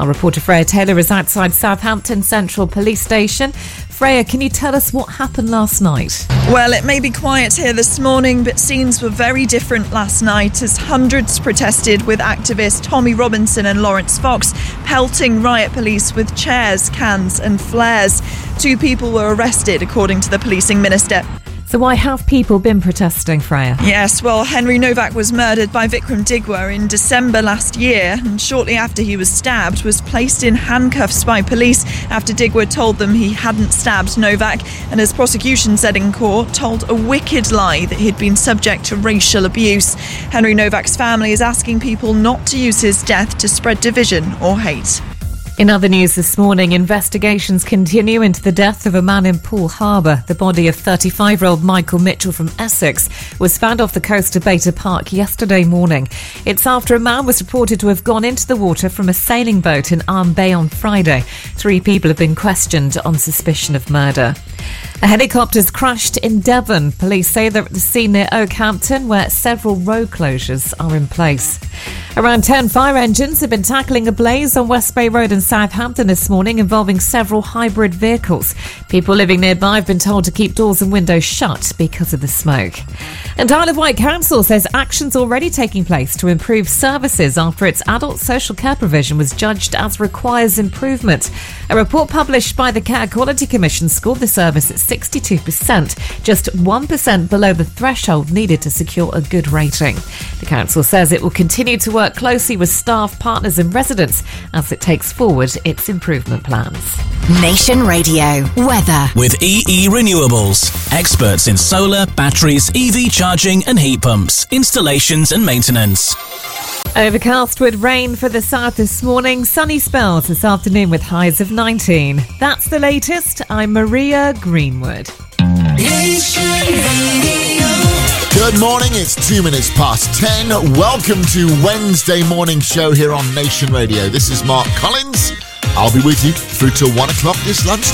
Our reporter Freya Taylor is outside Southampton Central Police Station. Freya, can you tell us what happened last night? Well, it may be quiet here this morning, but scenes were very different last night as hundreds protested with activist Tommy Robinson and Lawrence Fox pelting riot police with chairs, cans and flares. 2 people were arrested, according to the policing minister. So why have people been protesting, Freya? Yes, well, Henry Novak was murdered by Vikram Digwa in December last year, and shortly after he was stabbed was placed in handcuffs by police after Digwa told them he hadn't stabbed Novak, and as prosecution said in court, told a wicked lie that he'd been subject to racial abuse. Henry Novak's family is asking people not to use his death to spread division or hate. In other news this morning, investigations continue into the death of a man in Poole Harbour. The body of 35-year-old Michael Mitchell from Essex was found off the coast of Beta Park yesterday morning. It's after a man was reported to have gone into the water from a sailing boat in Arm Bay on Friday. 3 people have been questioned on suspicion of murder. A helicopter's crashed in Devon. Police say they're at the scene near Oakhampton, where several road closures are in place. Around 10 fire engines have been tackling a blaze on West Bay Road in Southampton this morning, involving several hybrid vehicles. People living nearby have been told to keep doors and windows shut because of the smoke. And Isle of Wight Council says action's already taking place to improve services after its adult social care provision was judged as requires improvement. A report published by the Care Quality Commission scored the service at 62%, just 1% below the threshold needed to secure a good rating. The council says it will continue to work closely with staff, partners and residents as it takes forward its improvement plans. Nation Radio weather with EE Renewables, experts in solar, batteries, EV charging and heat pumps, installations and maintenance. Overcast with rain for the south this morning, sunny spells this afternoon with highs of 19. That's the latest. I'm Maria Greenwood. Good morning, it's 2 minutes past 10. Welcome to Wednesday morning show here on Nation Radio. This is Mark Collins. I'll be with you through till 1 o'clock this lunchtime.